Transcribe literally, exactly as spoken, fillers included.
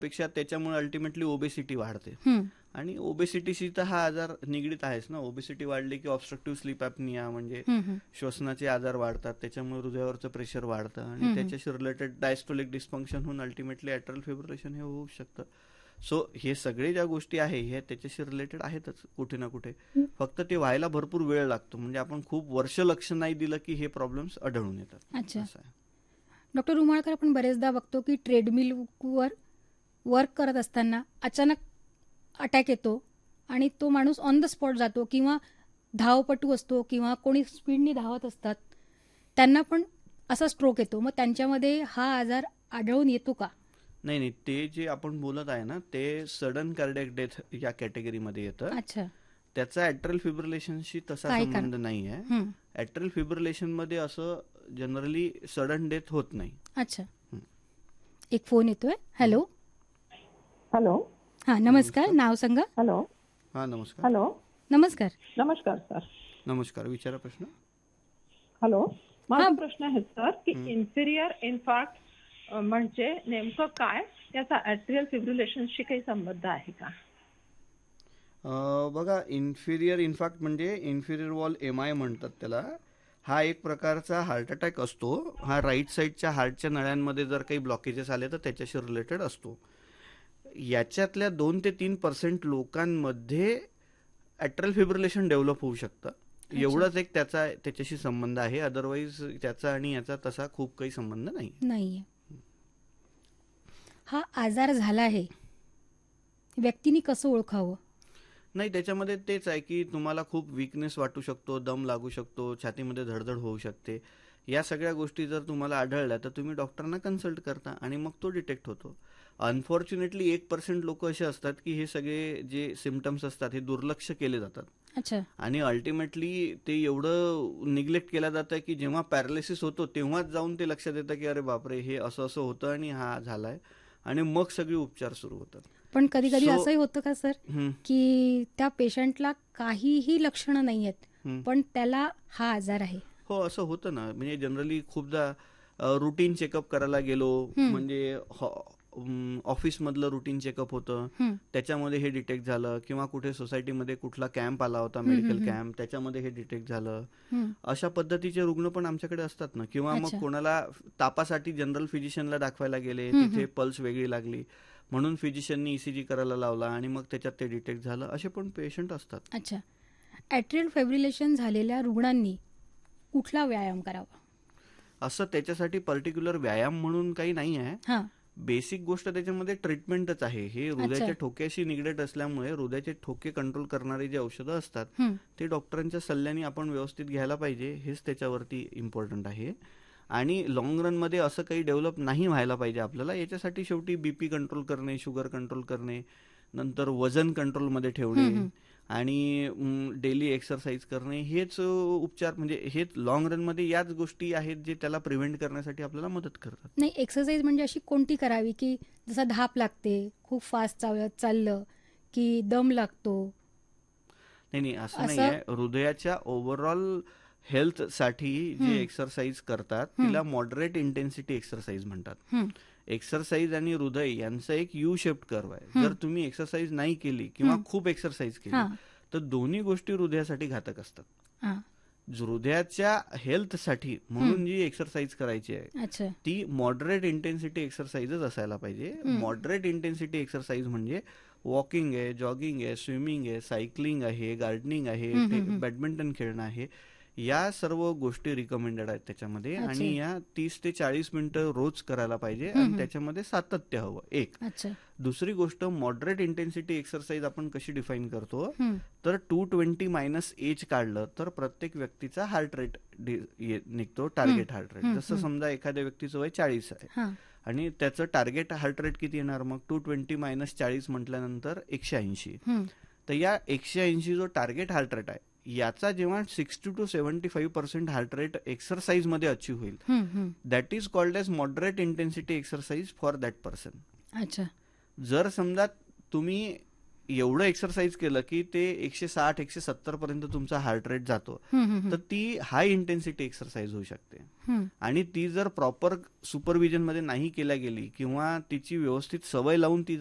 पेक्षा त्याच्यामुळे ultimately obesity वाढते. हम्म. आणि ओबेसिटीशी तर हा आजार निगडीत आहेच ना. ओबेसिटी वाढली की ऑब्स्ट्रक्टिव्ह स्लीप ॲपनिया म्हणजे हम्म. श्वसनाचे आजार वाढतात, त्याच्यामुळे हृदयावरचं प्रेशर वाढतं आणि हम्म. त्याच्याशी रिलेटेड डायस्टोलिक डिस्फंक्शन होऊन अल्टिमेटली ॲट्रल फिब्रिलेशन हे होऊ शकतं. सो हे सगळे ज्या गोष्टी आहे हे त्याच्याशी रिलेटेड आहेतच कुठे ना कुठे. फक्त ते व्हायला भरपूर वेळ लागतो. म्हणजे आपण खूप वर्ष लक्ष नाही दिलं की हे प्रॉब्लेम्स आढळून येतात. अच्छा. असं आहे. डॉक्टर रुमाळकर, आपण बरेचदा बघतो की ट्रेडमिलवर वर्क करत असताना अचानक अटॅक येतो आणि तो माणूस ऑन द स्पॉट जातो, किंवा धावपटू असतो किंवा कोणी स्पीडनी धावत असतात त्यांना पण असा स्ट्रोक येतो. मग त्यांच्यामध्ये हा आजार आढळून येतो का? नाही नाही, ते जे आपण बोलत आहे ना ते सडन कार्डियक डेथ या कॅटेगरीमध्ये येतं. अच्छा. त्याचा ॲट्रल फिब्रिलेशनशी तसा काय संबंध कारण? नाही आहे. हम्म. ॲट्रल फिब्रिलेशन मध्ये असं जनरली सडन डेथ होत नाही. अच्छा. एक फोन येतोय. हॅलो. हॅलो. हा, नमस्कार. नाव सांगा. हॅलो. हा, नमस्कार. हॅलो. नमस्कार. नमस्कार सर. नमस्कार, विचारा प्रश्न. हॅलो. माझा हा. प्रश्न आहे सर की इन्फिरियर इन्फार्क्ट म्हणजे नेमकं काय, याचा ॲट्रियल फिब्रिलेशनशी काही संबंध आहे का? अं, बघा, इन्फिरियर इन्फाक्ट म्हणजे इन्फिरियर वॉल एम आय म्हणतात त्याला. हा एक प्रकारचा हार्ट अटॅक असतो. हा राईट साईडच्या हार्टच्या नळ्यांमध्ये जर काही ब्लॉकेजेस आले तर त्याच्याशी रिलेटेड असतो. याच्यातल्या दोन ते तीन पर्सेंट लोकांमध्ये ॲट्रल फिब्रिलेशन डेव्हलप होऊ शकतं. एवढाच एक त्याचा त्याच्याशी संबंध आहे. अदरवाईज त्याचा आणि याचा तसा खूप काही संबंध नाही नाहीये. हा आजार झाला आहे, व्यक्तीने कसं ओळखावं? नाही, त्याच्यामध्ये तेच आहे की तुम्हाला खूप वीकनेस वाटू शकतो, दम लागू शकतो, छातीमध्ये धडधड होऊ शकते. या सगळ्या गोष्टी जर तुम्हाला आढळल्या तर तुम्ही डॉक्टरांना कन्सल्ट करता आणि मग तो डिटेक्ट होतो. अनफॉर्च्युनेटली एक पर्सेंट लोक असे असतात की हे सगळे जे सिम्पटम्स असतात हे दुर्लक्ष केले जातात. अच्छा. आणि अल्टिमेटली ते एवढं निग्लेक्ट केलं जातं की जेव्हा पॅरालिसिस होतो तेव्हाच जाऊन ते लक्षात येतं की अरे बापरे, हे असं असं होतं आणि हा झालाय, आणि मग सगळे उपचार सुरू होतात. पण कधी कधी So- असंही होतं का सर हम्म, की त्या पेशंटला काहीही लक्षणं नाही आहेत हम्म. पण त्याला हा आजार आहे? हो, असं होतं ना. म्हणजे जनरली खूपदा रुटीन चेकअप करायला गेलो, हम्म. म्हणजे ऑफिसमधलं रुटीन चेकअप होतं, हम्म. त्याच्यामध्ये हे डिटेक्ट झालं, किंवा कुठे सोसायटीमध्ये कुठला कॅम्प आला होता, हम्म, मेडिकल हम्म, कॅम्प, त्याच्यामध्ये हे डिटेक्ट झालं. हम्म. अशा पद्धतीचे रुग्ण पण आमच्याकडे असतात ना. किंवा मग अच्छा. कोणाला तापासाठी जनरल फिजिशियनला दाखवायला गेले, हम्म, तिथे हम्म. पल्स वेगळी लागली म्हणून फिजिशियननी ईसीजी करायला लावला आणि मग त्याच्यात ते डिटेक्ट झालं. असे पण पेशंट असतात. अच्छा. ॲट्रियल फायब्रिलेशन झालेल्या रुग्णांनी कुठला व्यायाम करावा? असं त्याच्यासाठी पर्टिक्युलर व्यायाम म्हणून काही नाही आहे. हां. बेसिक गोष्ट त्याच्यामध्ये ट्रीटमेंटच आहे. हे हृदयाच्या अच्छा. ठोक्याशी निगडीत असल्यामुळे हृदयाचे ठोके कंट्रोल करणारी जी औषधं असतात हम्म. ते डॉक्टरांच्या सल्ल्याने आपण व्यवस्थित घ्यायला पाहिजे, हेच त्याच्यावरती इम्पॉर्टंट आहे. आणि लॉंग रनमध्ये असं काही डेव्हलप नाही व्हायला पाहिजे आपल्याला. याच्यासाठी शेवटी बीपी कंट्रोल करणे, शुगर कंट्रोल करणे, नंतर वजन कंट्रोलमध्ये ठेवणे हम्म, हम्म. आणि डेली एक्सरसाइज करणे, हेच उपचार, म्हणजे हेच लॉंग रनमध्ये याच गोष्टी आहेत जे त्याला प्रिव्हेंट करण्यासाठी आपल्याला मदत करतात. नाही, एक्सरसाइज म्हणजे अशी कोणती करावी की जसा धाप लागते, खूप फास्ट चालत चाललं की दम लागतो? नाही नाही, असं असं- नाही आहे. हृदयाच्या ओव्हरऑल हेल्थसाठी जे हम्म. एक्सरसाइज करतात हम्म. तिला मॉडरेट इंटेन्सिटी एक्सरसाइज म्हणतात. हम्म. एक्सरसाइज आणि हृदय यांचा एक यू शेप्ड कर्व आहे. हम्म. जर तुम्ही एक्सरसाइज नाही केली किंवा हम्म. खूप एक्सरसाइज केली हां. तर दोन्ही गोष्टी हृदयासाठी घातक असतात. हां. हृदयाच्या हेल्थसाठी म्हणून जी एक्सरसाइज करायची आहे अच्छा. ती मॉडरेट इंटेन्सिटी एक्सरसाइजच असायला पाहिजे. हम्म. मॉडरेट इंटेन्सिटी एक्सरसाइज म्हणजे वॉकिंग आहे, जॉगिंग आहे, स्विमिंग आहे, सायकलिंग आहे, गार्डनिंग आहे, हम्म, हम्म, हम्म. बॅडमिंटन खेळणं आहे. या सर्व गोष्टी रिकमेंडेड आहेत त्याच्यामध्ये. अच्छा. आणि या तीस ते चाळीस मिनिटं रोज करायला पाहिजे हम्म, आणि हम्म. त्याच्यामध्ये सातत्य हवं. एक अच्छा. दुसरी गोष्ट, मॉडरेट इंटेन्सिटी एक्सरसाइज आपण कशी डिफाईन करतो हम्म. तर टू ट्वेंटी मायनस एज काढलं तर प्रत्येक व्यक्तीचा हार्ट रेट निघतो, टार्गेट हार्ट रेट. हम्म, जसं हम्म. समजा एखाद्या व्यक्तीचं वय चाळीस आहे हां. आणि त्याचं टार्गेट हार्ट रेट किती येणार, मग टू ट्वेंटी मायनस चाळीस म्हटल्यानंतर एकशे ऐंशी. हम्म. तर या एकशे ऐंशी जो टार्गेट हार्ट रेट आहे याचा जेव्हा sixty two seventy five percent heart rate exercise मध्ये अचीव्ह होईल, हम्म, हम्म. That is called age moderate intensity exercise for that person. अच्छा. जर समजा तुम्ही एवढं एक्सरसाइज केलं की ते एकशे साठ एकशे सत्तर पर्यंत तुमचा हार्ट रेट जातो, हम्म, हम्म, तर ती हाय इंटेन्सिटी एक्सरसाइज होऊ शकते. हम्म. आणि ती जर प्रॉपर सुपरविजन मध्ये नाही केल्या गेली किंवा तिची व्यवस्थित सवय लावून ती